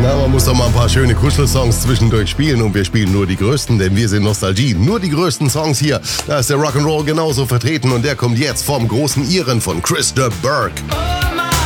Na, man muss doch mal ein paar schöne Kuschelsongs zwischendurch spielen und wir spielen nur die größten, denn wir sind Nostalgie. Nur die größten Songs hier. Da ist der Rock'n'Roll genauso vertreten und der kommt jetzt vom großen Iren von Chris de Burgh.